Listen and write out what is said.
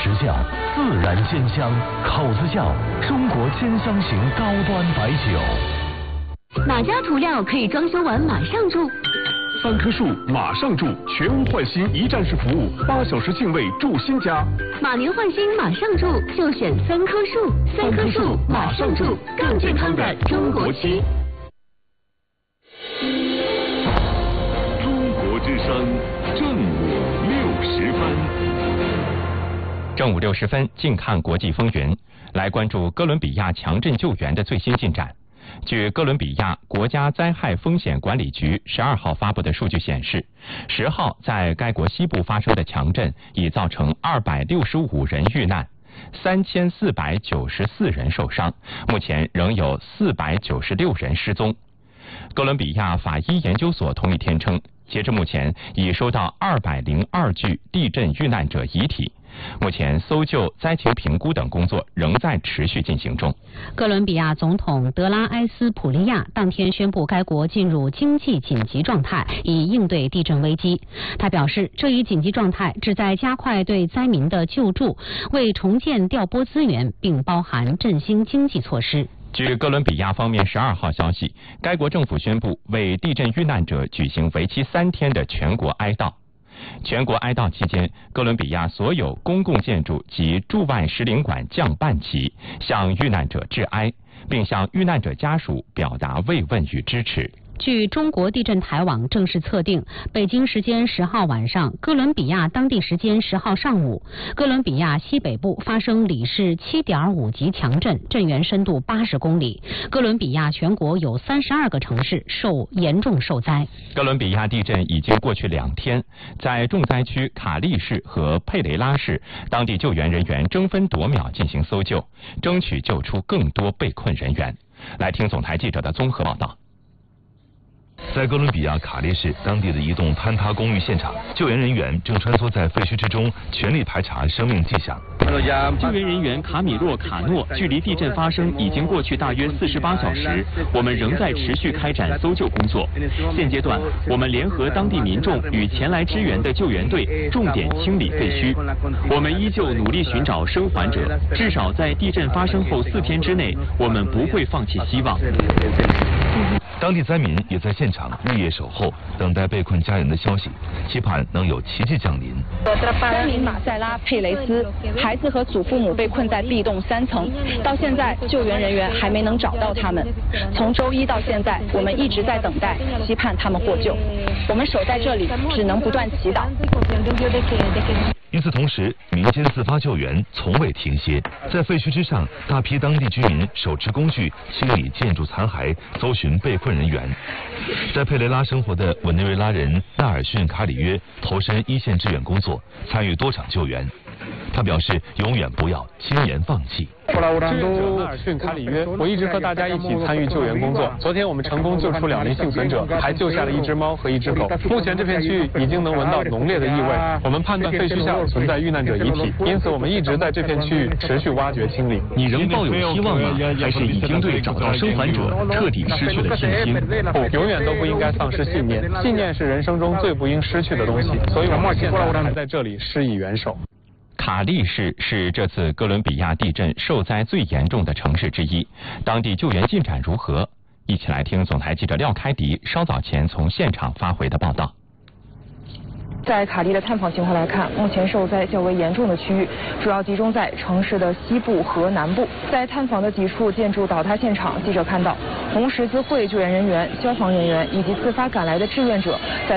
时效，自然鲜香，口子窖中国鲜香型高端白酒。 哪家涂料可以装修完马上住？ 3棵树马上住，全屋换新一站式服务，8小时净位住新家。 马年换新马上住，就选3棵树，3棵树马上住，更健康的中国区。 中国之声，正午60分。 正午60分，近看国际风云，来关注哥伦比亚强震救援的最新进展。据哥伦比亚国家灾害风险管理局12号发布的数据显示，10号在该国西部发生的强震已造成265人遇难，3494人受伤，目前仍有496人失踪。哥伦比亚法医研究所同一天称，截至目前已收到202具地震遇难者遗体。目前搜救、灾情评估等工作仍在持续进行中。 哥伦比亚总统德拉埃斯普利亚当天宣布该国进入经济紧急状态，以应对地震危机。他表示，这一紧急状态旨在加快对灾民的救助，为重建调拨资源，并包含振兴经济措施。 据哥伦比亚方面12号消息，该国政府宣布为地震遇难者举行为期3天的全国哀悼。全国哀悼期间，哥伦比亚所有公共建筑及驻外使领馆降半旗，向遇难者致哀，并向遇难者家属表达慰问与支持。 据中国地震台网正式测定，北京时间10号晚上，哥伦比亚当地时间10号上午，哥伦比亚西北部发生里氏7.5级强震，震源深度80公里。哥伦比亚全国有32个城市严重受灾。 哥伦比亚地震已经过去2天，在重灾区卡利市和佩雷拉市，当地救援人员争分夺秒进行搜救，争取救出更多被困人员。来听总台记者的综合报道。 在哥伦比亚卡列市当地的一栋坍塌公寓现场，救援人员正穿梭在废墟之中，全力排查生命迹象。 救援人员卡米洛·卡诺，距离地震发生已经过去大约48小时，我们仍在持续开展搜救工作。现阶段，我们联合当地民众与前来支援的救援队，重点清理废墟。我们依旧努力寻找生还者，至少在地震发生后4天之内，我们不会放弃希望。 当地灾民也在现场日夜守候，等待被困家人的消息，期盼能有奇迹降临。 灾民马塞拉·佩雷斯，孩子和祖父母被困在 B 栋3层，到现在救援人员还没能找到他们。从周一到现在，我们一直在等待，期盼他们获救。我们守在这里，只能不断祈祷。 与此同时，民间自发救援从未停歇。在废墟之上，大批当地居民手持工具清理建筑残骸，搜寻被困人员。在佩雷拉生活的委内瑞拉人纳尔逊·卡里约投身一线志愿工作，参与多场救援。他表示，永远不要轻言放弃。 志愿者纳尔逊·卡里约，我一直和大家一起参与救援工作。昨天我们成功救出2名幸存者，还救下了1只猫和1只狗。目前这片区域已经能闻到浓烈的异味，我们判断废墟下存在遇难者遗体，因此我们一直在这片区域持续挖掘清理。 你仍抱有希望吗？还是已经对找到生还者彻底失去了信心？ 不，永远都不应该丧失信念。信念是人生中最不应失去的东西，所以我们现在还在这里施以援手。 卡利市是这次哥伦比亚地震受灾最严重的城市之一，当地救援进展如何？一起来听总台记者廖开迪稍早前从现场发回的报道。 在卡利的探访情况来看，目前受灾较为严重的区域主要集中在城市的西部和南部。在探访的几处建筑倒塌现场，记者看到红十字会救援人员、消防人员以及自发赶来的志愿者在